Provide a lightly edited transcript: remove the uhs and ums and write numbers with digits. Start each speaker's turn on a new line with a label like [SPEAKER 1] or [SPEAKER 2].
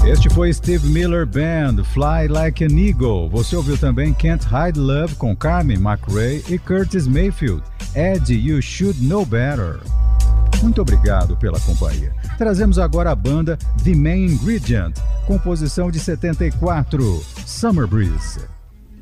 [SPEAKER 1] Este foi Steve Miller Band, Fly Like an Eagle. Você ouviu também Can't Hide Love com Carmen McRae e Curtis Mayfield, Ed You Should Know Better. Muito obrigado pela companhia. Trazemos agora a banda The Main Ingredient, composição de 74, Summer Breeze.